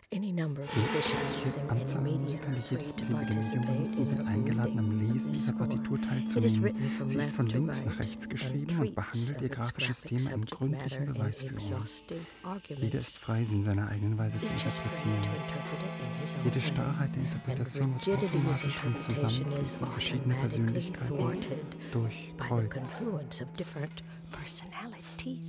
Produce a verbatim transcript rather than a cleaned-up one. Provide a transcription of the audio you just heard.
Jede Anzahl an Musikern, die jedes beliebige Medium benutzen, sind eingeladen, am Lesen dieser Partitur teilzunehmen. Sie ist von links nach rechts geschrieben und behandelt ihr grafisches Thema in gründlichen Beweisführungen. Jeder ist frei, sie in seiner eigenen Weise zu interpretieren. Jede Starrheit der Interpretation wird automatisch vom Zusammenfließen verschiedener Persönlichkeiten durchkreuzt.